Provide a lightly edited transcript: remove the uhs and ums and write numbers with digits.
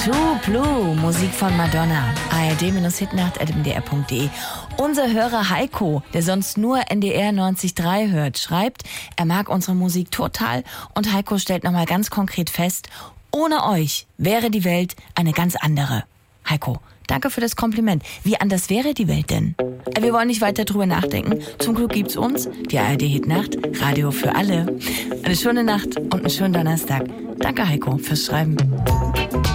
True Blue, Musik von Madonna. ard-hitnacht@mdr.de. Unser Hörer Heiko, der sonst nur NDR 90.3 hört, schreibt, er mag unsere Musik total und Heiko stellt nochmal ganz konkret fest, ohne euch wäre die Welt eine ganz andere. Heiko, danke für das Kompliment. Wie anders wäre die Welt denn? Wir wollen nicht weiter drüber nachdenken. Zum Glück gibt's uns, die ARD-Hitnacht, Radio für alle. Eine schöne Nacht und einen schönen Donnerstag. Danke, Heiko, fürs Schreiben.